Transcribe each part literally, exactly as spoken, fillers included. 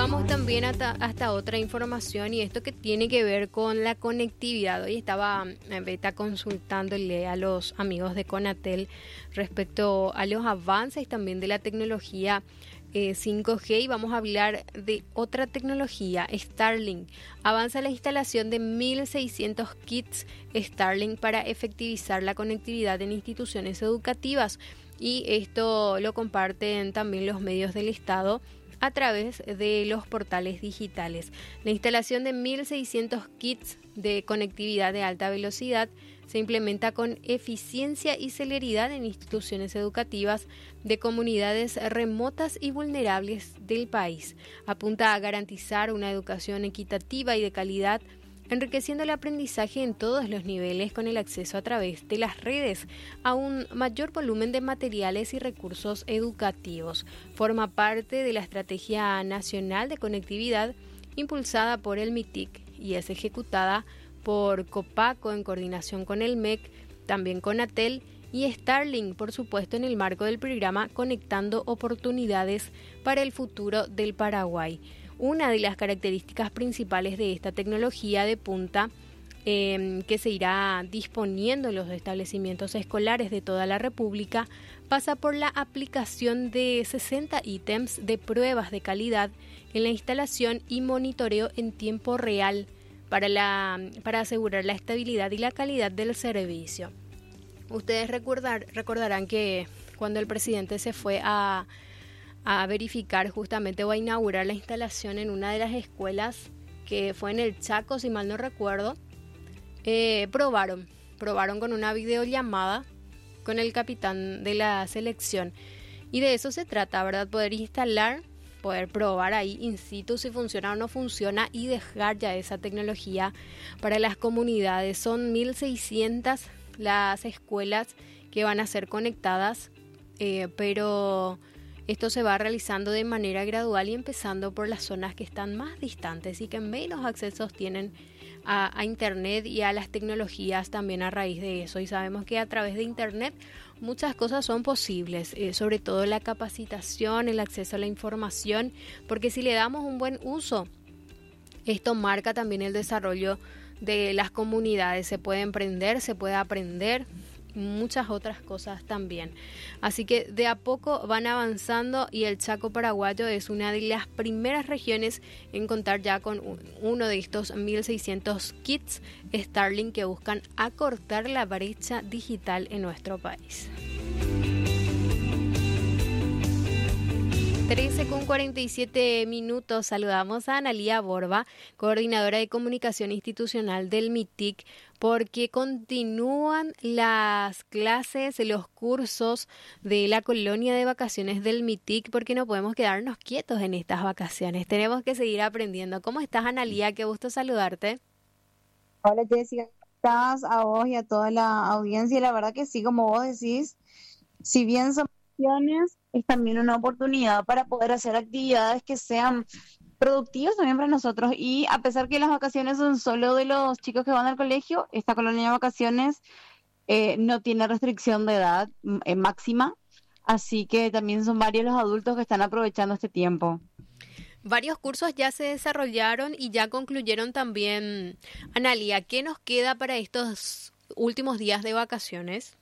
Vamos también hasta, hasta otra información y esto que tiene que ver con la conectividad. Hoy estaba Beta consultándole a los amigos de Conatel respecto a los avances también de la tecnología eh, cinco G y vamos a hablar de otra tecnología, Starlink. Avanza la instalación de mil seiscientos kits Starlink para efectivizar la conectividad en instituciones educativas y esto lo comparten también los medios del Estado a través de los portales digitales. La instalación de mil seiscientos kits de conectividad de alta velocidad se implementa con eficiencia y celeridad en instituciones educativas de comunidades remotas y vulnerables del país. Apunta a garantizar una educación equitativa y de calidad, enriqueciendo el aprendizaje en todos los niveles con el acceso a través de las redes a un mayor volumen de materiales y recursos educativos. Forma parte de la Estrategia Nacional de Conectividad impulsada por el MITIC y es ejecutada por Copaco en coordinación con el M E C, también Conatel y Starlink, por supuesto, en el marco del programa Conectando Oportunidades para el Futuro del Paraguay. Una de las características principales de esta tecnología de punta eh, que se irá disponiendo en los establecimientos escolares de toda la República pasa por la aplicación de sesenta ítems de pruebas de calidad en la instalación y monitoreo en tiempo real para, la, para asegurar la estabilidad y la calidad del servicio. Ustedes recordar, recordarán que cuando el presidente se fue a a verificar justamente o a inaugurar la instalación en una de las escuelas que fue en el Chaco, si mal no recuerdo, eh, probaron, probaron con una videollamada con el capitán de la selección. Y de eso se trata, ¿verdad? Poder instalar, poder probar ahí in situ si funciona o no funciona y dejar ya esa tecnología para las comunidades. Son mil seiscientas las escuelas que van a ser conectadas, eh, pero esto se va realizando de manera gradual y empezando por las zonas que están más distantes y que menos accesos tienen a, a Internet y a las tecnologías también a raíz de eso. Y sabemos que a través de Internet muchas cosas son posibles, eh, sobre todo la capacitación, el acceso a la información, porque si le damos un buen uso, esto marca también el desarrollo de las comunidades. Se puede emprender, se puede aprender, muchas otras cosas también. Así que de a poco van avanzando y el Chaco paraguayo es una de las primeras regiones en contar ya con uno de estos mil seiscientos kits Starlink que buscan acortar la brecha digital en nuestro país. trece con cuarenta y siete minutos. Saludamos a Analía Borba, coordinadora de comunicación institucional del MITIC, porque continúan las clases, los cursos de la colonia de vacaciones del MITIC, porque no podemos quedarnos quietos en estas vacaciones. Tenemos que seguir aprendiendo. ¿Cómo estás, Analía? Qué gusto saludarte. Hola, Jessica. ¿Cómo estás? A vos y a toda la audiencia. La verdad que sí, como vos decís, si bien son vacaciones, es también una oportunidad para poder hacer actividades que sean productivas también para nosotros. Y a pesar que las vacaciones son solo de los chicos que van al colegio, esta colonia de vacaciones eh, no tiene restricción de edad eh, máxima, así que también son varios los adultos que están aprovechando este tiempo. Varios cursos ya se desarrollaron y ya concluyeron también. Analía, ¿qué nos queda para estos últimos días de vacaciones?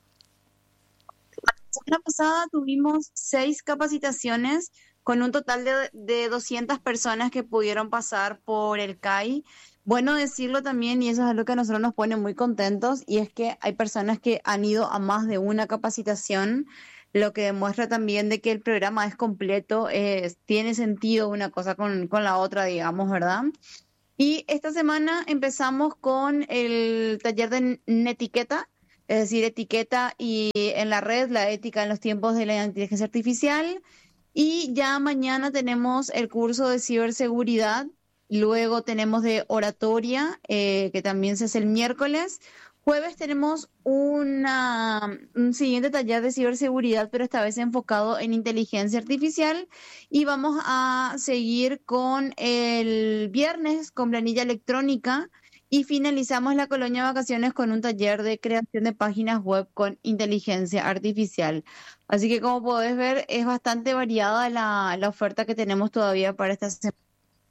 La semana pasada tuvimos seis capacitaciones con un total de, de doscientas personas que pudieron pasar por el C A I. Bueno decirlo también, y eso es algo que a nosotros nos pone muy contentos, y es que hay personas que han ido a más de una capacitación, lo que demuestra también de que el programa es completo, es, tiene sentido una cosa con, con la otra, digamos, ¿verdad? Y esta semana empezamos con el taller de netiqueta, es decir, etiqueta y en la red, la ética en los tiempos de la inteligencia artificial. Y ya mañana tenemos el curso de ciberseguridad, luego tenemos de oratoria, eh, que también se hace el miércoles. Jueves tenemos una, un siguiente taller de ciberseguridad, pero esta vez enfocado en inteligencia artificial. Y vamos a seguir con el viernes con planilla electrónica. Y finalizamos la colonia de vacaciones con un taller de creación de páginas web con inteligencia artificial. Así que como podés ver, es bastante variada la, la oferta que tenemos todavía para esta semana.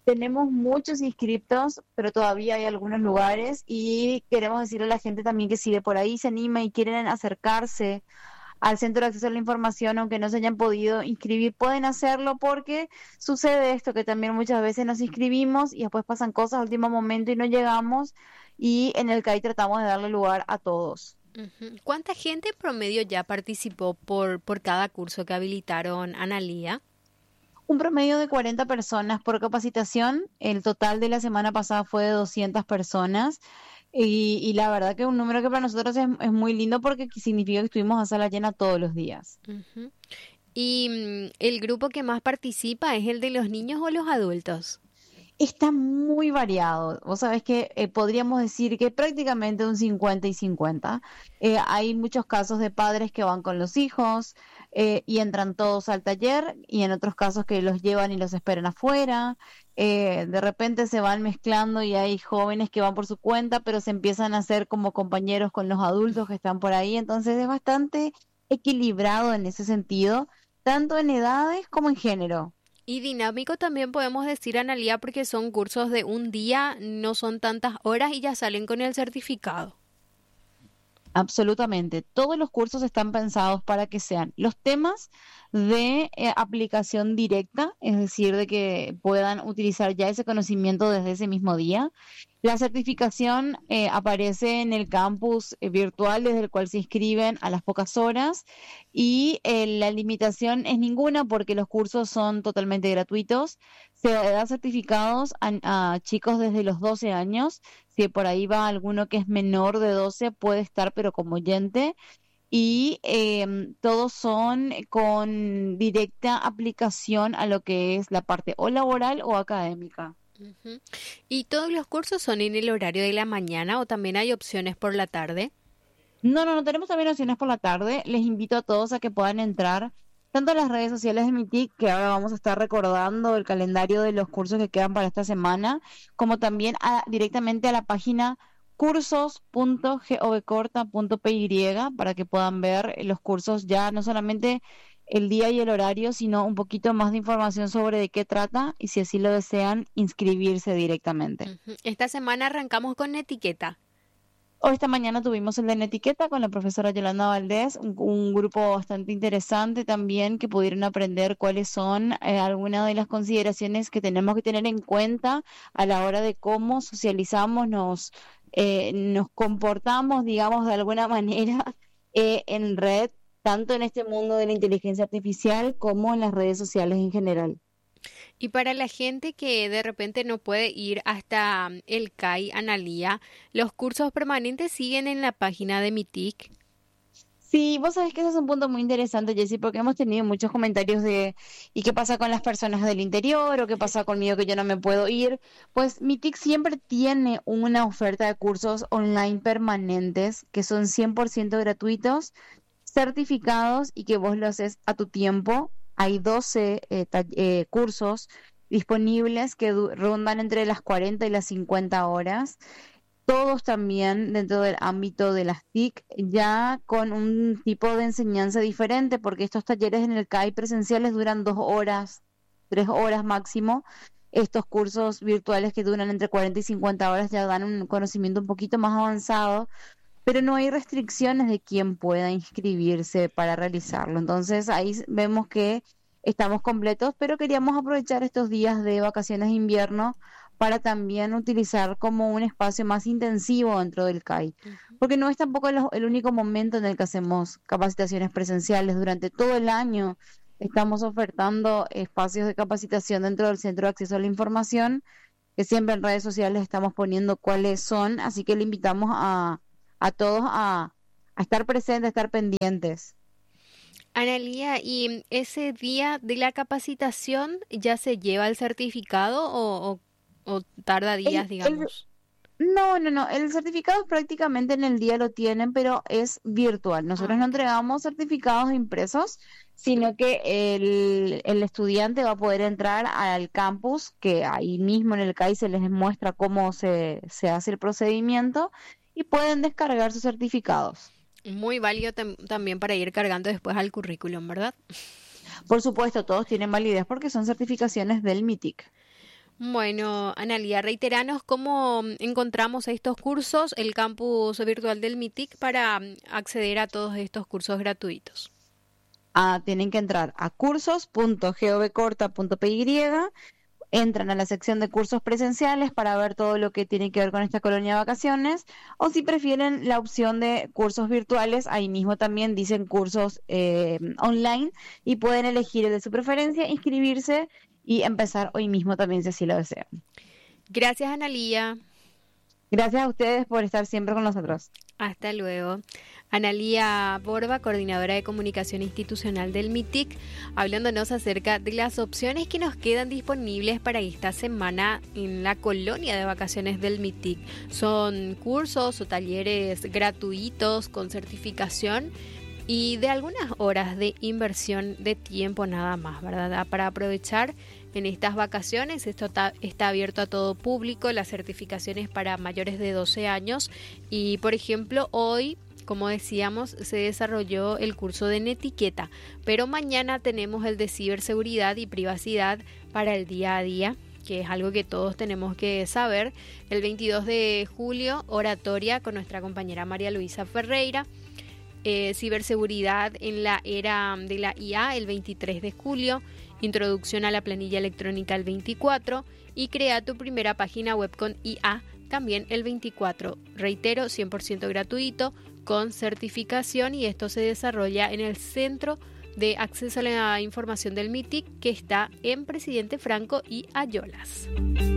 Tenemos muchos inscriptos, pero todavía hay algunos lugares y queremos decirle a la gente también que si de por ahí se anima y quieren acercarse al Centro de Acceso a la Información, aunque no se hayan podido inscribir, pueden hacerlo porque sucede esto, que también muchas veces nos inscribimos y después pasan cosas a último momento y no llegamos, y en el C A I tratamos de darle lugar a todos. Ujú. ¿Cuánta gente en promedio ya participó por, por cada curso que habilitaron, Analía? Un promedio de cuarenta personas por capacitación. El total de la semana pasada fue de doscientas personas. Y, y la verdad que un número que para nosotros es, es muy lindo porque significa que estuvimos a sala llena todos los días. Ujú. ¿Y mm, el grupo que más participa es el de los niños o los adultos? Está muy variado. Vos sabés que eh, podríamos decir que prácticamente un cincuenta y cincuenta. Eh, hay muchos casos de padres que van con los hijos eh, y entran todos al taller, y en otros casos que los llevan y los esperan afuera. Eh, de repente se van mezclando y hay jóvenes que van por su cuenta, pero se empiezan a hacer como compañeros con los adultos que están por ahí. Entonces es bastante equilibrado en ese sentido, tanto en edades como en género. Y dinámico también podemos decir, Analía, porque son cursos de un día, no son tantas horas y ya salen con el certificado. Absolutamente. Todos los cursos están pensados para que sean los temas de eh, aplicación directa, es decir, de que puedan utilizar ya ese conocimiento desde ese mismo día. La certificación eh, aparece en el campus eh, virtual desde el cual se inscriben a las pocas horas, y eh, la limitación es ninguna porque los cursos son totalmente gratuitos. Se da certificados a, a chicos desde los doce años. Si por ahí va alguno que es menor de doce, puede estar, pero como oyente. Y em, todos son con directa aplicación a lo que es la parte o laboral o académica. Ujú. ¿Y todos los cursos son en el horario de la mañana o también hay opciones por la tarde? No, no, no tenemos también opciones por la tarde. Les invito a todos a que puedan entrar tanto a las redes sociales de MITIC, que ahora vamos a estar recordando el calendario de los cursos que quedan para esta semana, como también a- directamente a la página cursos punto govcorta punto py para que puedan ver los cursos ya no solamente el día y el horario, sino un poquito más de información sobre de qué trata y si así lo desean, inscribirse directamente. Ujú. Esta semana arrancamos con etiqueta. Hoy esta mañana tuvimos el de en etiqueta con la profesora Yolanda Valdés, un, un grupo bastante interesante también, que pudieron aprender cuáles son eh, algunas de las consideraciones que tenemos que tener en cuenta a la hora de cómo socializamos, nos, eh, nos comportamos, digamos, de alguna manera eh, en red, tanto en este mundo de la inteligencia artificial como en las redes sociales en general. Y para la gente que de repente no puede ir hasta mm, el C A I, Analía, los cursos permanentes siguen en la página de MITIC. Sí, vos sabés que ese es un punto muy interesante, Jessy, porque hemos tenido muchos comentarios de ¿y qué pasa con las personas del interior? ¿O qué pasa conmigo que yo no me puedo ir? Pues mi TIC siempre tiene una oferta de cursos online permanentes que son cien por ciento gratuitos, certificados y que vos lo haces a tu tiempo. Hay doce eh, ta- eh, cursos disponibles que du- rondan entre las cuarenta y las cincuenta horas, todos también dentro del ámbito de las TIC, ya con un tipo de enseñanza diferente, porque estos talleres en el C A I presenciales duran dos horas, tres horas máximo. Estos cursos virtuales que duran entre cuarenta y cincuenta horas ya dan un conocimiento un poquito más avanzado, pero no hay restricciones de quién pueda inscribirse para realizarlo. Entonces ahí s- vemos que estamos completos, pero queríamos aprovechar estos días de vacaciones de invierno para también utilizar como un espacio más intensivo dentro del C A I, Ujú. porque no es tampoco el, el único momento en el que hacemos capacitaciones presenciales. Durante todo el año estamos ofertando espacios de capacitación dentro del Centro de Acceso a la Información, que siempre en redes sociales estamos poniendo cuáles son, así que le invitamos a, a todos a, a estar presentes, a estar pendientes. Analía, ¿y ese día de la capacitación ya se lleva el certificado o, o- o tarda El, días, el digamos? No, no, no. El certificado prácticamente en el día lo tienen, pero es virtual. Ah, Nosotros no ok. entregamos certificados impresos, sino que el, el estudiante va a poder entrar al campus, que ahí mismo en el C A I se les muestra cómo se, se hace el procedimiento, y pueden descargar sus certificados. Muy válido tam- también para ir cargando después al currículum, ¿verdad? Por supuesto, todos tienen validez porque son certificaciones del MITIC. Bueno, Analía, reiteranos cómo encontramos estos cursos, el campus virtual del MITIC, para acceder a todos estos cursos gratuitos. Ah, tienen que entrar a cursos punto govcorta punto p y, entran a la sección de cursos presenciales para ver todo lo que tiene que ver con esta colonia de vacaciones, o si prefieren la opción de cursos virtuales, ahí mismo también dicen cursos eh, online, y pueden elegir el de su preferencia, inscribirse y empezar hoy mismo también si así lo desean. Gracias, Analía. Gracias a ustedes por estar siempre con nosotros. Hasta luego. Analía Borba, coordinadora de comunicación institucional del MITIC, hablándonos acerca de las opciones que nos quedan disponibles para esta semana en la colonia de vacaciones del MITIC. Son cursos o talleres gratuitos con certificación y de algunas horas de inversión de tiempo nada más, ¿verdad? Para aprovechar en estas vacaciones. Esto está, está abierto a todo público, las certificaciones para mayores de doce años, y por ejemplo hoy, como decíamos, se desarrolló el curso de Netiqueta, pero mañana tenemos el de ciberseguridad y privacidad para el día a día, que es algo que todos tenemos que saber. El veintidós de julio, oratoria con nuestra compañera María Luisa Ferreira. Eh, ciberseguridad en la era de la I A el veintitrés de julio, introducción a la planilla electrónica el veinticuatro y crea tu primera página web con I A también el veinticuatro. Reitero, cien por ciento gratuito con certificación, y esto se desarrolla en el Centro de Acceso a la Información del MITIC, que está en Presidente Franco y Ayolas.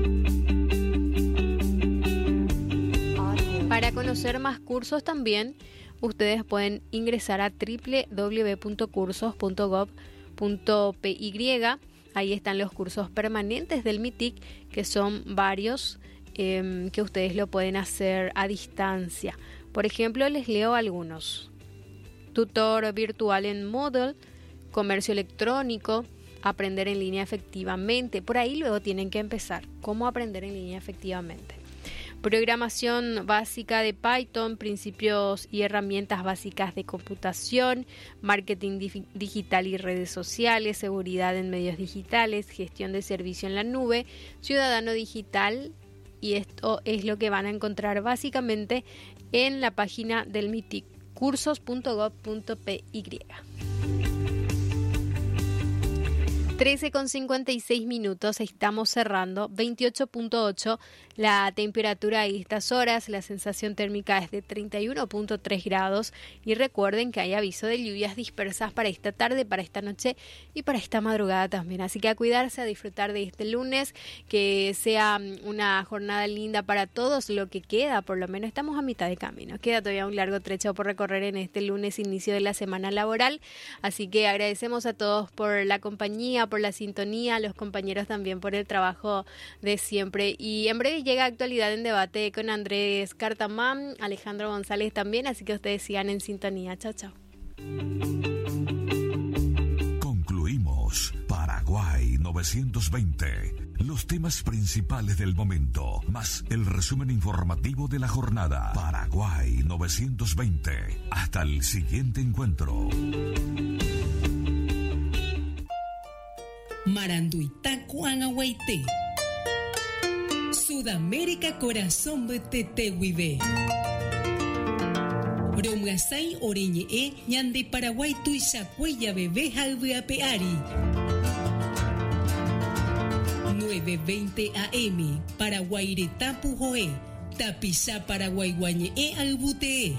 Para conocer más cursos también, ustedes pueden ingresar a doble u doble u doble u punto cursos punto gob punto p y. Ahí están los cursos permanentes del MITIC, que son varios, eh, que ustedes lo pueden hacer a distancia. Por ejemplo, les leo algunos. Tutor virtual en Moodle, comercio electrónico, aprender en línea efectivamente. Por ahí luego tienen que empezar. ¿Cómo aprender en línea efectivamente? Programación básica de Python, principios y herramientas básicas de computación, marketing di- digital y redes sociales, seguridad en medios digitales, gestión de servicio en la nube, ciudadano digital, y esto es lo que van a encontrar básicamente en la página del MITIC, cursos punto gob punto p y. trece con cincuenta y seis minutos, estamos cerrando, veintiocho punto ocho la temperatura a estas horas, la sensación térmica es de treinta y uno punto tres grados, y recuerden que hay aviso de lluvias dispersas para esta tarde, para esta noche y para esta madrugada también, así que a cuidarse, a disfrutar de este lunes, que sea una jornada linda para todos. Lo que queda, por lo menos estamos a mitad de camino, queda todavía un largo trecho por recorrer en este lunes, inicio de la semana laboral, así que agradecemos a todos por la compañía, por la sintonía, a los compañeros también por el trabajo de siempre, y en breve llega Actualidad en Debate con Andrés Cartamán, Alejandro González también, así que ustedes sigan en sintonía. Chao, chao. Concluimos Paraguay novecientos veinte, los temas principales del momento, más el resumen informativo de la jornada. Paraguay novecientos veinte, hasta el siguiente encuentro. Maranduita Cuanahuaité, Sudamérica corazón de Tetehuibe. Romasai Oreñe Ñande Paraguay Tuisacuella Bebé Jalbeapeari. nueve veinte A M Paraguaireta Pujoé, Tapizá Paraguay Guañe Albutee.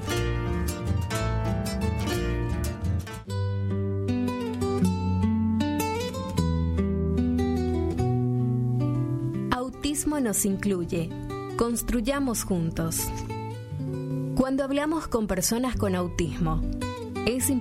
Autismo nos incluye. Construyamos juntos. Cuando hablamos con personas con autismo, es importante